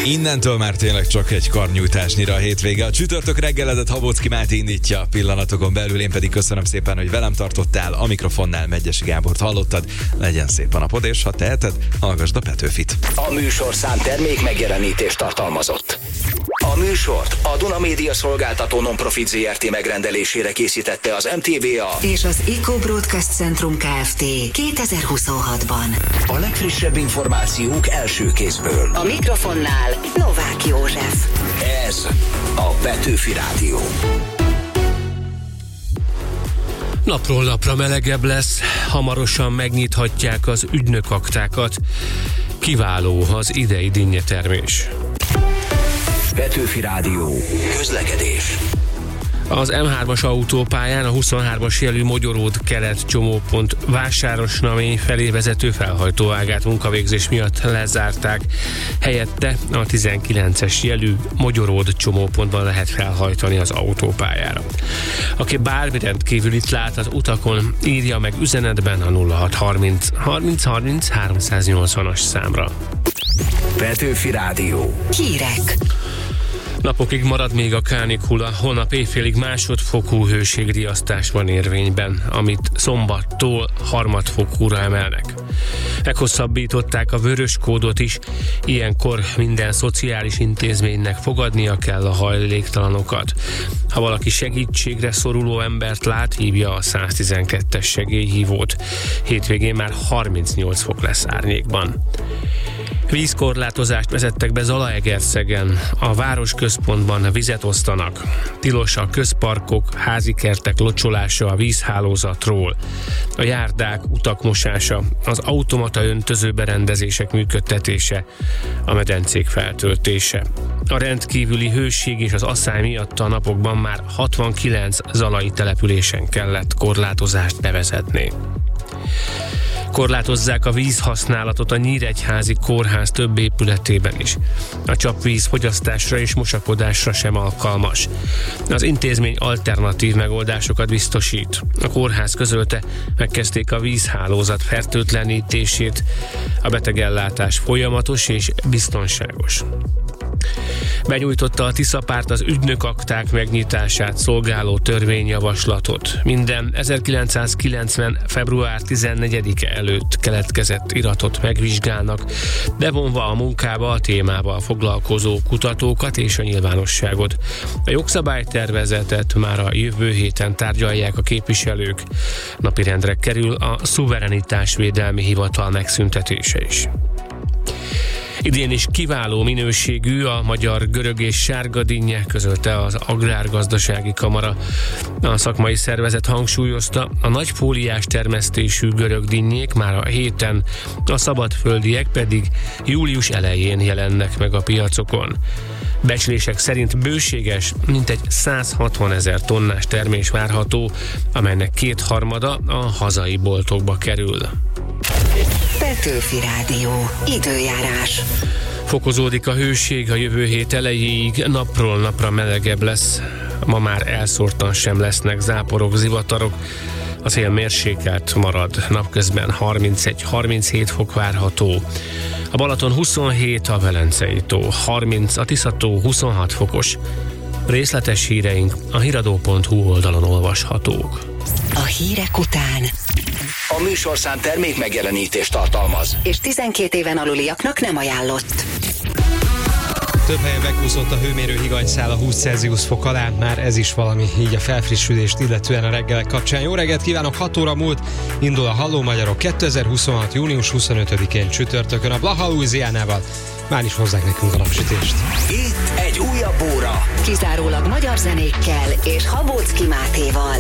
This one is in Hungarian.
Innentől már tényleg csak egy karnyújtásnyira a hétvége. A csütörtök reggeledet Habocki Máté indítja a pillanatokon belül, én pedig köszönöm szépen, hogy velem tartottál. A mikrofonnál Megyesi Gábort hallottad. Legyen szép a napod, és ha teheted, hallgasd a Petőfit. A műsorszám termék megjelenítést tartalmazott. A műsort a Duna Média Szolgáltató Non-Profit Zrt. Megrendelésére készítette az MTVA és az Eco Broadcast Centrum Kft. 2026-ban. A legfrissebb információk első kézből. A mikrofonnál Novák József. Ez a Petőfi Rádió. Napról napra melegebb lesz, hamarosan megnyithatják az ügynökaktákat. Kiváló az idei dinnyetermés. Petőfi Rádió. Közlekedés. Az M3-as autópályán a 23-as jelű Mogyoród kelet csomópont Vásárosnamény felé vezető felhajtóágát munkavégzés miatt lezárták. Helyette a 19-es jelű Mogyoród csomópontban lehet felhajtani az autópályára. Aki bármi rendkívülit lát az utakon, írja meg üzenetben a 0630 30 30 380-as számra. Petőfi Rádió. Hírek. Napokig marad még a kánikula, holnap éjfélig másodfokú hőségriasztás van érvényben, amit szombattól harmadfokúra emelnek. Meghosszabbították a vörös kódot is, ilyenkor minden szociális intézménynek fogadnia kell a hajléktalanokat. Ha valaki segítségre szoruló embert lát, hívja a 112-es segélyhívót. Hétvégén már 38 fok lesz árnyékban. Vízkorlátozást vezettek be Zalaegerszegen. A városközpontban vizet osztanak. Tilos a közparkok, házikertek locsolása a vízhálózatról. A járdák, utak mosása, az automata öntözőberendezések működtetése, a medencék feltöltése. A rendkívüli hőség és az asszály miatt a napokban már 69 zalai településen kellett korlátozást bevezetni. Korlátozzák a vízhasználatot a Nyíregyházi Kórház több épületében is. A csapvíz fogyasztásra és mosakodásra sem alkalmas. Az intézmény alternatív megoldásokat biztosít. A kórház közölte, megkezdték a vízhálózat fertőtlenítését. A betegellátás folyamatos és biztonságos. Benyújtotta a Tiszapárt az ügynökakták megnyitását szolgáló törvényjavaslatot. Minden 1990. február 14-e előtt keletkezett iratot megvizsgálnak, bevonva a munkába a témával foglalkozó kutatókat és a nyilvánosságot. A jogszabálytervezetet már a jövő héten tárgyalják a képviselők. Napirendre kerül a Szuverenitásvédelmi Hivatal megszüntetése is. Idén is kiváló minőségű a magyar görög és sárga dinnye, közölte az Agrárgazdasági Kamara. A szakmai szervezet hangsúlyozta, a nagyfóliás termesztésű görög dinnyék már a héten, a szabadföldiek pedig július elején jelennek meg a piacokon. Becslések szerint bőséges, mintegy 160 000 tonnás termés várható, amelynek 2/3 a hazai boltokba kerül. Petőfi Rádió. Időjárás. Fokozódik a hőség a jövő hét elejéig, napról napra melegebb lesz. Ma már elszórtan sem lesznek záporok, zivatarok. A szél mérsékelt marad, napközben 31-37 fok várható. A Balaton 27, a Velencei tó 30, a Tisza-tó 26 fokos. Részletes híreink a hiradó.hu oldalon olvashatók. A hírek után A műsorszám termék megjelenítést tartalmaz. és 12 éven aluliaknak nem ajánlott. Több helyen megúszott a hőmérő higanyszál a 20 Celsius fok alá, már ez is valami, így a felfrissülést illetően a reggelek kapcsán. Jó reggelt kívánok, 6 óra múlt, indul a Halló Magyarok 2026. június 25-én csütörtökön a Blaha Louisianával. Már is hozzák nekünk a napsütést. Itt egy újabb óra. Kizárólag magyar zenékkel és Habocki Mátéval.